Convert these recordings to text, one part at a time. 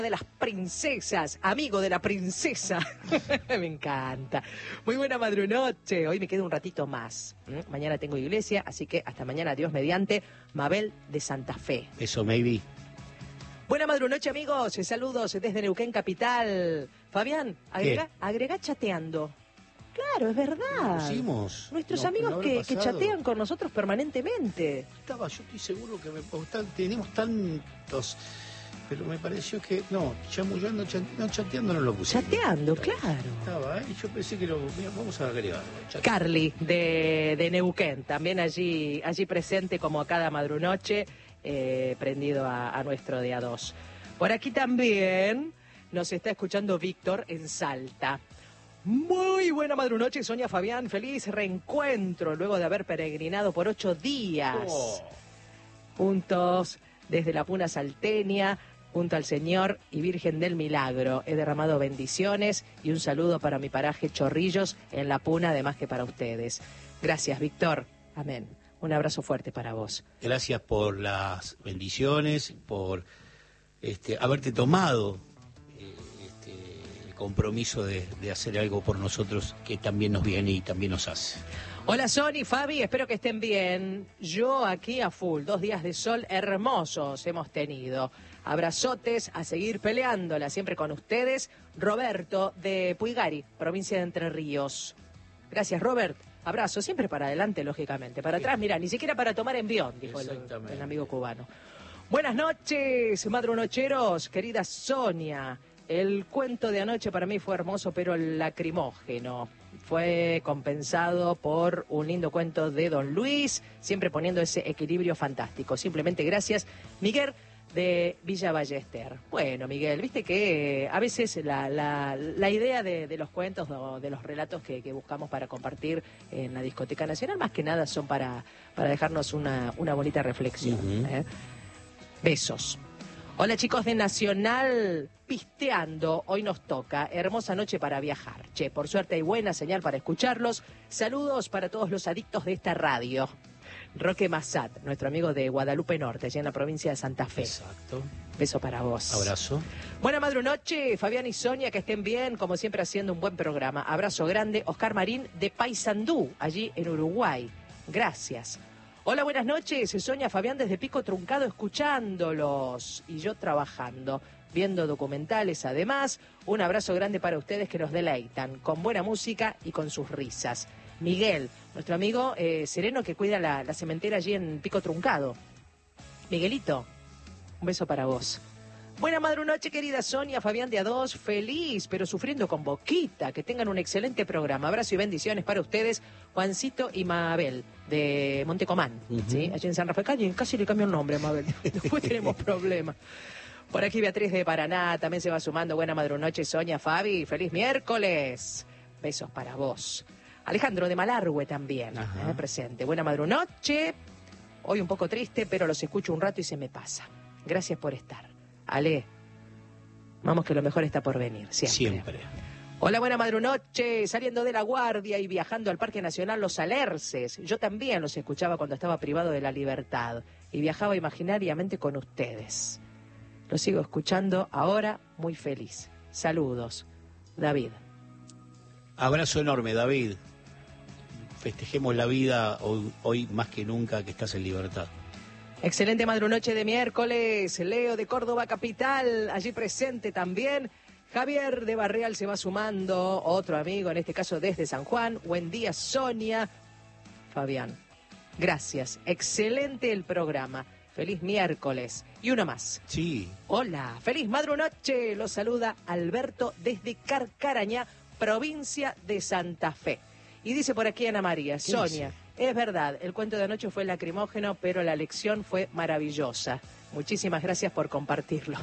de las princesas, amigo de la princesa. Me encanta. Muy buena madrunoche. Hoy me quedo un ratito más. Mañana tengo iglesia, así que hasta mañana, Dios mediante. Mabel de Santa Fe. Eso, maybe. Buena madrunoche, amigos. Saludos desde Neuquén Capital. Fabián, agrega chateando. Claro, es verdad. Nuestros amigos que chatean con nosotros permanentemente. Yo estoy seguro que tenemos tantos, pero me pareció que chateando no lo puse. Chateando, claro. Estaba, yo pensé que vamos a agregarlo. Carly de Neuquén, también allí presente como cada madrunoche, prendido a nuestro de A2. Por aquí también nos está escuchando Víctor en Salta. Muy buena madrunoche, Sonia Fabián, feliz reencuentro luego de haber peregrinado por 8 días. Juntos desde la Puna Salteña, junto al Señor y Virgen del Milagro. He derramado bendiciones y un saludo para mi paraje Chorrillos en la Puna, además que para ustedes. Gracias, Víctor. Amén. Un abrazo fuerte para vos. Gracias por las bendiciones, por haberte tomado compromiso de hacer algo por nosotros que también nos viene y también nos hace. Hola Sony, Fabi, espero que estén bien. Yo aquí a full, 2 días de sol hermosos hemos tenido. Abrazotes, a seguir peleándola, siempre con ustedes. Roberto de Puigari, provincia de Entre Ríos. Gracias, Robert. Abrazo, siempre para adelante, lógicamente. Para atrás, mira, ni siquiera para tomar envión, dijo el amigo cubano. Buenas noches, madrunocheros, querida Sonia. El cuento de anoche para mí fue hermoso, pero lacrimógeno. Fue compensado por un lindo cuento de Don Luis, siempre poniendo ese equilibrio fantástico. Simplemente gracias, Miguel de Villa Ballester. Bueno, Miguel, viste que a veces la idea de los cuentos o de los relatos que buscamos para compartir en la Discoteca Nacional, más que nada son para dejarnos una bonita reflexión. Besos. Hola chicos de Nacional, pisteando, hoy nos toca, hermosa noche para viajar. Che, por suerte hay buena señal para escucharlos. Saludos para todos los adictos de esta radio. Roque Massat, nuestro amigo de Guadalupe Norte, allá en la provincia de Santa Fe. Exacto. Beso para vos. Abrazo. Buena madrunoche, Fabián y Sonia, que estén bien, como siempre haciendo un buen programa. Abrazo grande, Oscar Marín de Paysandú, allí en Uruguay. Gracias. Hola, buenas noches, Sonia Fabián desde Pico Truncado escuchándolos y yo trabajando, viendo documentales además. Un abrazo grande para ustedes que nos deleitan con buena música y con sus risas. Miguel, nuestro amigo sereno que cuida la cementera allí en Pico Truncado. Miguelito, un beso para vos. Buena madrunoche, querida Sonia, Fabián de A2, feliz, pero sufriendo con boquita. Que tengan un excelente programa. Abrazo y bendiciones para ustedes, Juancito y Mabel, de Montecomán, ¿sí? Allí en San Rafael. Casi le cambio el nombre a Mabel. Después tenemos problemas. Por aquí Beatriz de Paraná también se va sumando. Buena madrunoche, Sonia, Fabi, feliz miércoles. Besos para vos. Alejandro de Malargüe también, presente. Buena madrunoche. Hoy un poco triste, pero los escucho un rato y se me pasa. Gracias por estar. Ale, vamos que lo mejor está por venir, siempre. Hola, buena madrunoche, saliendo de La Guardia y viajando al Parque Nacional Los Alerces. Yo también los escuchaba cuando estaba privado de la libertad y viajaba imaginariamente con ustedes. Los sigo escuchando ahora muy feliz. Saludos, David. Abrazo enorme, David. Festejemos la vida hoy más que nunca que estás en libertad. Excelente madrunoche de miércoles, Leo de Córdoba Capital, allí presente también. Javier de Barreal se va sumando, otro amigo, en este caso desde San Juan. Buen día, Sonia. Fabián, gracias. Excelente el programa. Feliz miércoles. Y uno más. Sí. Hola, feliz madrunoche. Los saluda Alberto desde Carcarañá, provincia de Santa Fe. Y dice por aquí Ana María, Sonia, es verdad, el cuento de anoche fue lacrimógeno, pero la lección fue maravillosa. Muchísimas gracias por compartirlo.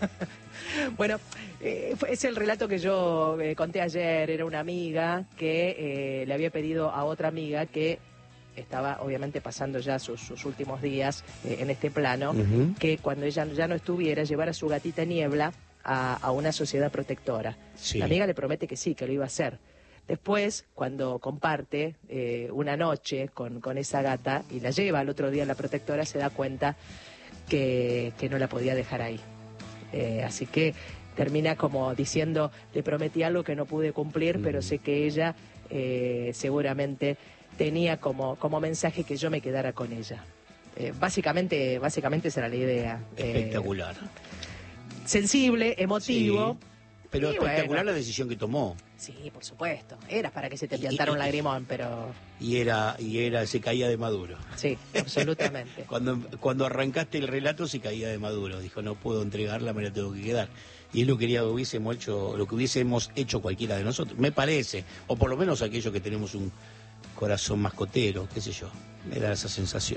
Bueno, es el relato que yo conté ayer. Era una amiga que le había pedido a otra amiga que estaba obviamente pasando ya sus últimos días en este plano, que cuando ella ya no estuviera, llevara a su gatita Niebla a una sociedad protectora. Sí. La amiga le promete que sí, que lo iba a hacer. Después, cuando comparte una noche con esa gata y la lleva al otro día a la protectora, se da cuenta que no la podía dejar ahí. Así que termina como diciendo, le prometí algo que no pude cumplir, pero sé que ella seguramente tenía como mensaje que yo me quedara con ella. Básicamente esa era la idea. Espectacular. Sensible, emotivo. Sí, pero espectacular, bueno, la decisión que tomó. Sí, por supuesto. Era para que se te piantara un lagrimón, pero... Y se caía de Maduro. Sí, absolutamente. Cuando arrancaste el relato se caía de Maduro. Dijo, no puedo entregarla, me la tengo que quedar. Y es lo que hubiésemos hecho cualquiera de nosotros, me parece. O por lo menos aquellos que tenemos un corazón mascotero, qué sé yo. Me da esa sensación.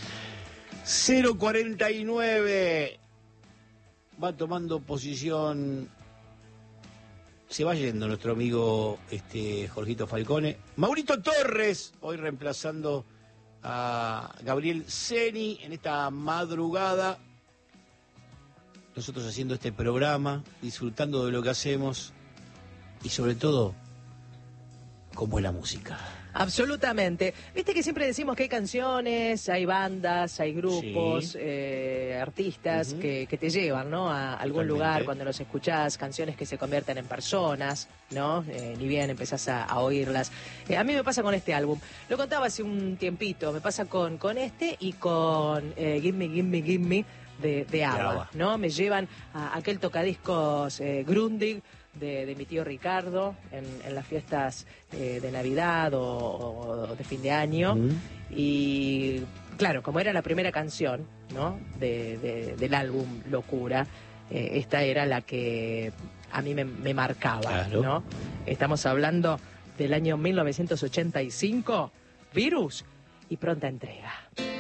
0:49. Va tomando posición... Se va yendo nuestro amigo Jorgito Falcone. Maurito Torres, hoy reemplazando a Gabriel Ceni en esta madrugada. Nosotros haciendo este programa, disfrutando de lo que hacemos y sobre todo, cómo es la música. Absolutamente. Viste que siempre decimos que hay canciones, hay bandas, hay grupos, sí, artistas que te llevan, ¿no? A algún lugar cuando los escuchás, canciones que se convierten en personas, ¿no? Ni bien empezás a oírlas. A mí me pasa con este álbum. Lo contaba hace un tiempito. Me pasa con este y con Give Me, Give Me, Give Me de ABBA, ¿no? Me llevan a aquel tocadiscos Grundig de mi tío Ricardo en las fiestas de Navidad o de fin de año. Y claro, como era la primera canción, ¿no? del álbum Locura, esta era la que a mí me marcaba, claro, ¿no? Estamos hablando del año 1985, Virus y Pronta Entrega.